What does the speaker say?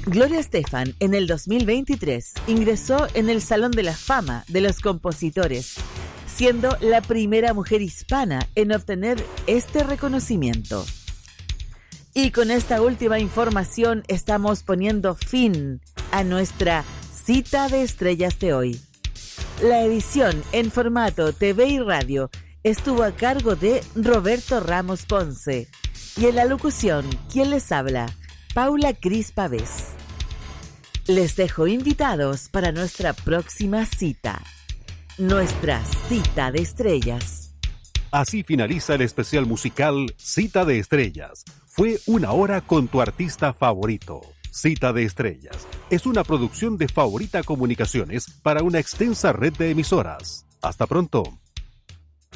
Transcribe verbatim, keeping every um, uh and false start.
Gloria Estefan en el dos mil veintitrés ingresó en el Salón de la Fama de los Compositores, siendo la primera mujer hispana en obtener este reconocimiento. Y con esta última información estamos poniendo fin a nuestra cita de estrellas de hoy. La edición en formato T V y radio estuvo a cargo de Roberto Ramos Ponce y en la locución, ¿quién les habla? Paula Cris Pavés. Les dejo invitados para nuestra próxima cita, nuestra cita de estrellas. Así finaliza el especial musical Cita de Estrellas. Fue una hora con tu artista favorito. Cita de Estrellas es una producción de Favorita Comunicaciones para una extensa red de emisoras. Hasta pronto.